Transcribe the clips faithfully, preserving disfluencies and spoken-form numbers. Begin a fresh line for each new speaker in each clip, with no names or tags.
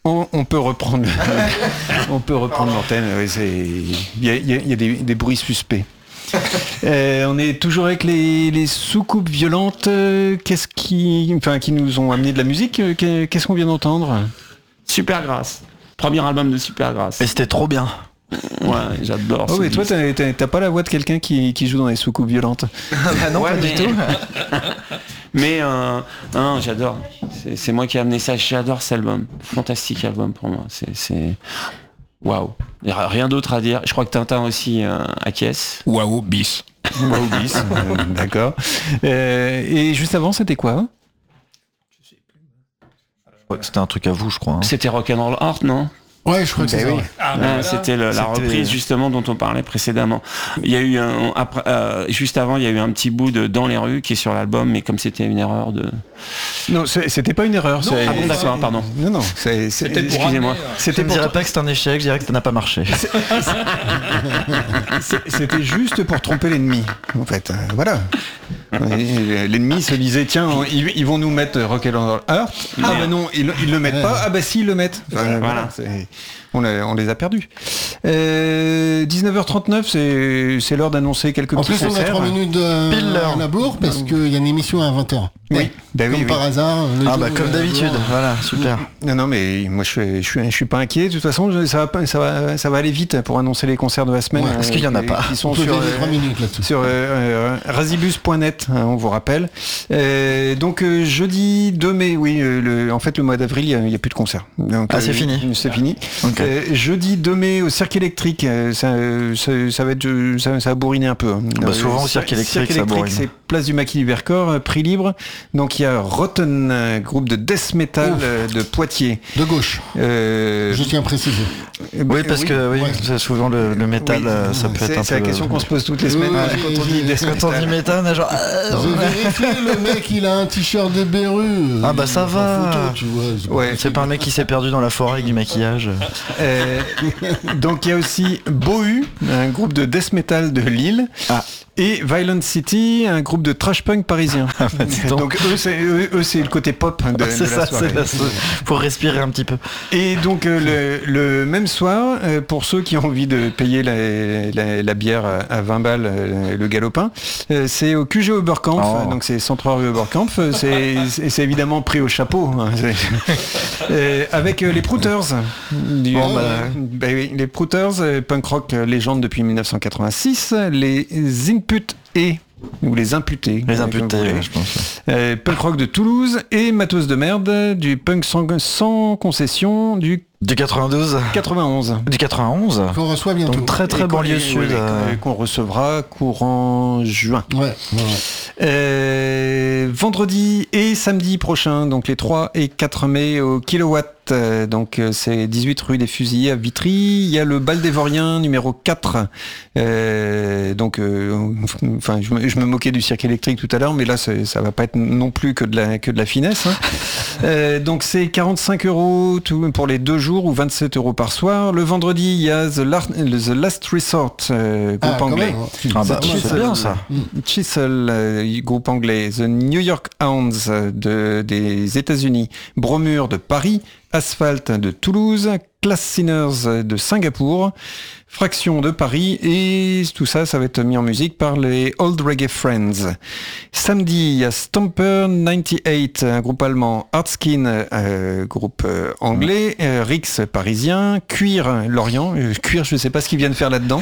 On, on peut reprendre, on peut reprendre l'antenne. Oui, c'est, il y a, il y a, il y a des, des bruits suspects. Euh, on est toujours avec les, les soucoupes violentes. Qu'est-ce qui, enfin, qui nous ont amené de la musique. Qu'est-ce qu'on vient d'entendre?
Supergrass. Premier album de Supergrass.
Et c'était trop bien.
Ouais, j'adore.
Oh, mais toi, t'as, t'as, t'as pas la voix de quelqu'un qui, qui joue dans les soucoupes violentes.
Ah bah non,
ouais,
pas
mais...
du tout.
mais euh, non, j'adore. C'est, c'est moi qui ai amené ça. J'adore cet album. Fantastique album pour moi. C'est, c'est... waouh. Il n'y a rien d'autre à dire. Je crois que Tintin aussi euh, acquiesce.
Waouh, bis.
Waouh, bis. euh, d'accord. Euh, et juste avant, c'était quoi?
Ouais, c'était un truc à vous, je crois. Hein.
C'était Rock'n'Roll Heart, non?
Ouais, je crois que c'est
oui.
ça. Ouais.
Ah,
Ouais,
voilà.
c'était le, la
C'était...
reprise justement dont on parlait précédemment. Il y a eu un, après, euh, juste avant, il y a eu un petit bout de Dans les rues qui est sur l'album, mais comme c'était une erreur de.
Non, c'est, c'était pas une erreur.
Non,
c'est...
Ah bon, d'accord, pardon.
Non, non. C'est, c'est...
C'était pour
Excusez-moi.
amener, euh,
Je
C'était
ne
pour
dirais pas que c'est un échec, je dirais que ça n'a pas marché.
C'était juste pour tromper l'ennemi, en fait. Euh, Voilà. Et l'ennemi se disait, tiens, ils, ils vont nous mettre Rock'n'Roll Heart. Ah, ah bah non, ils, ils le mettent pas. Ah bah si, ils le mettent. Voilà. voilà c'est, on, a, on les a perdus. Euh, dix-neuf heures trente-neuf, c'est, c'est l'heure d'annoncer quelques
En
petits
plus, on a
concerts.
trois minutes de
Pile l'heure.
la bourre parce qu'il y a une émission à vingt heures.
Oui, bah
Comme
oui,
par
oui.
hasard. le
Ah
jour
bah
où
comme
la
d'habitude,
bourre-
voilà, super.
Non, non, mais moi je suis, je suis, je suis pas inquiet. De toute façon, je- ça va, pas- ça va, ça va aller vite pour annoncer les concerts de la semaine.
Ouais,
parce qu'il y en a
qui-
pas.
Qui sont
On peut
sur,
gagner
euh,
trois minutes là-dessus.
sur euh, euh, razibus point net, hein, on vous rappelle. Euh, donc euh, jeudi deux mai, oui, euh, le, en fait le mois d'avril, il n'y a, a plus de concert. Donc,
Ah, c'est fini.
C'est fini.
Ok.
Euh, jeudi deux mai au Cirque électrique, euh, ça, ça, ça va être, euh, ça, ça va bourriner un peu. hein.
Bah,
Euh,
souvent au Cirque électrique, ça bourrine.
c'est place du Maquis du Vercors, euh, prix libre. Donc il y a Rotten, euh, groupe de death metal
Ouf.
euh, de Poitiers.
De gauche,
Euh,
je tiens à préciser.
Oui, parce que oui,
ouais.
c'est souvent le, le métal,
oui,
euh, ça peut
c'est,
être un
c'est
peu...
la question qu'on se pose toutes les semaines
Oui,
hein,
oui,
quand on dit
oui,
death
Quand on dit
metal.
métal, on est genre... euh,
J'ai vérifié, le mec il a un t-shirt de Beru.
Ah bah ça
En
va.
photo, tu vois. c'est-
Ouais.
C'est pas un mec qui s'est perdu dans la forêt avec du maquillage.
Euh, donc il y a aussi Bohu, un groupe de death metal de Lille,
Ah.
et Violent City, un groupe de trash punk parisien.
dis donc.
donc eux c'est, eux, eux, c'est le côté pop de,
c'est
de la
ça,
soirée.
c'est la so- pour respirer un petit peu.
Et donc euh, le, le même soir, euh, pour ceux qui ont envie de payer la, la, la bière à, à vingt balles, euh, le galopin, euh, c'est au Q G Oberkampf,
Oh.
donc c'est cent trois rue Oberkampf, c'est, c'est, c'est évidemment pris au chapeau, hein, c'est- Euh, avec euh, les Prouters. Du-
Bon, bah,
bah oui, les Prouters, euh, punk rock euh, légende depuis dix-neuf cent quatre-vingt-six, les Input et ou les imputés.
Les
euh,
imputés,
comme vous voulez.
ouais, je pense.
Euh, punk rock de Toulouse et matos de merde, du punk sans, sans concession du
Du quatre-vingt-douze
quatre-vingt-onze.
Du quatre-vingt-onze
Qu'on reçoit bientôt.
Donc très très
Et qu'on-
banlieue
et-
sud.
oui,
euh,
et qu'on recevra courant juin.
Ouais, ouais, ouais.
Euh, vendredi et samedi prochain, donc les trois et quatre mai au Kilowatt. Euh, donc euh, c'est dix-huit rue des Fusillés à Vitry. Il y a le Bal des Vauriens numéro quatre. Euh, donc, euh, enfin, je me, je me moquais du cirque électrique tout à l'heure, mais là c'est- ça va pas être non plus que de la que de la finesse. Hein. Euh, donc c'est quarante-cinq euros tout, pour les deux jours ou vingt-sept euros par soir. Le vendredi il y a The, Lar- The Last Resort, euh, groupe
Ah, quand
anglais.
même, hein.
Ah bah,
C'est-
c'est bien ça.
Chisel, euh, groupe anglais, The New York Hounds euh, de, des États-Unis, Bromure de Paris, Asphalt de Toulouse, Class Sinners de Singapour, Fraction de Paris, et tout ça, ça va être mis en musique par les Old Reggae Friends. Samedi, il y a Stomper quatre-vingt-dix-huit, un groupe allemand, Artskin, euh, groupe euh, anglais, euh, Rix parisien, Cuir Lorient, euh, Cuir, je sais pas ce qu'ils viennent faire là-dedans.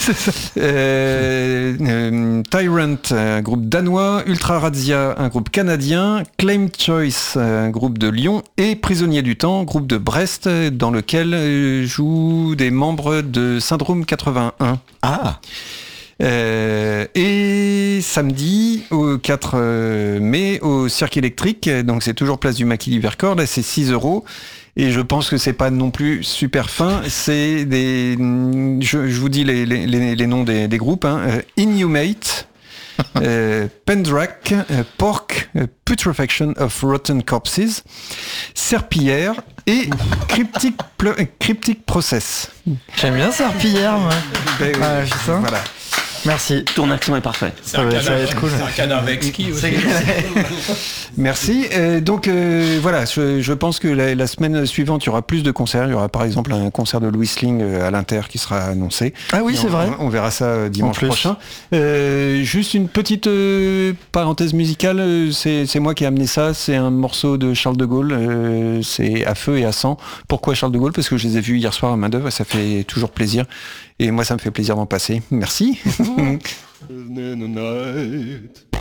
Euh, euh, Tyrant, un groupe danois, Ultra Razzia, un groupe canadien, Claim Choice, un groupe de Lyon, et Prisonniers du Temps, groupe de Brest, dans lequel euh, jouent des membres de Syndrome quatre-vingt-un.
Ah,
Euh, et samedi, au quatre mai, au Cirque électrique, donc c'est toujours place du Maquis du Vercors, là c'est six euros. Et je pense que c'est pas non plus super fin, c'est des... Je, je vous dis les, les, les, les noms des, des groupes, hein. Euh, Inhumate, euh, Pendrac, euh, Pork, euh, Putrefaction of Rotten Corpses, Serpillière et Cryptic, Pl- Cryptic Process.
j'aime bien Serpillière, moi.
Ben oui,
Ah, putain.
voilà.
Merci.
Ton accent est parfait.
C'est
Ça
un
va- ça va
canard,
être cool.
c'est un canard avec ski aussi.
Merci. Euh, donc euh, voilà, je, je pense que la, la semaine suivante, il y aura plus de concerts. Il y aura par exemple un concert de Louis Sling euh, à l'Inter qui sera annoncé.
Ah oui,
Et
c'est
on,
vrai.
On verra ça euh, dimanche
En plus.
prochain. Euh, juste une petite euh, parenthèse musicale. euh, C'est, c'est moi qui ai amené ça. C'est un morceau de Charles de Gaulle. euh, c'est À feu et à sang. Pourquoi Charles de Gaulle? Parce que je les ai vus hier soir à main d'œuvre et ça fait toujours plaisir. Et moi, ça me fait plaisir d'en passer. Merci.
In the night.